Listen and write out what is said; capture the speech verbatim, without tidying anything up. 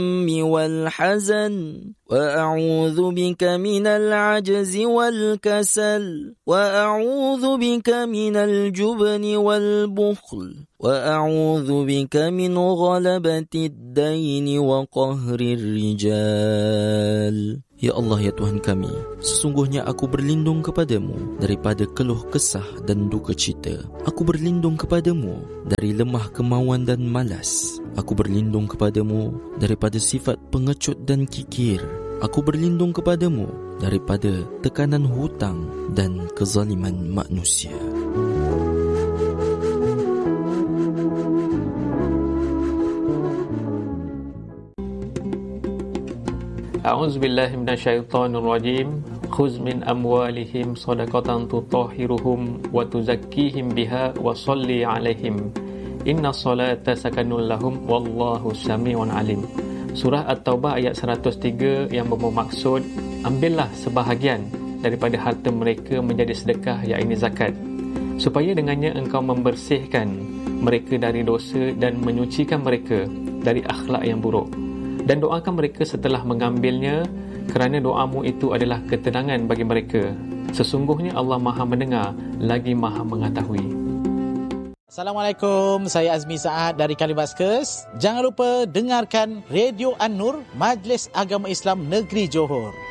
والحزن وأعوذ بك من العجز والكسل وأعوذ بك من الجبن والبخل وأعوذ بك من غلبة الدين وقهر الرجال. Ya Allah, ya Tuhan kami, sesungguhnya aku berlindung kepadamu daripada keluh kesah dan duka cita. Aku berlindung kepadamu dari lemah kemauan dan malas. Aku berlindung kepadamu daripada sifat pengecut dan kikir. Aku berlindung kepadamu daripada tekanan hutang dan kezaliman manusia. A'udzu billahi minasyaitonir rajim. Khudz min amwalihim shadaqatan tutahhiruhum wa tuzakkihim biha wa shalli 'alaihim. Inna salata sakanun lahum wallahu samiun alim. Surah At-Taubah ayat seratus tiga yang bermaksud, ambillah sebahagian daripada harta mereka menjadi sedekah, iaitu zakat, supaya dengannya engkau membersihkan mereka dari dosa dan menyucikan mereka dari akhlak yang buruk. Dan doakan mereka setelah mengambilnya, kerana doamu itu adalah ketenangan bagi mereka. Sesungguhnya Allah Maha mendengar lagi Maha mengetahui. Assalamualaikum, saya Azmi Saad dari Kalibaskes. Jangan lupa dengarkan Radio An-Nur, Majlis Agama Islam Negeri Johor.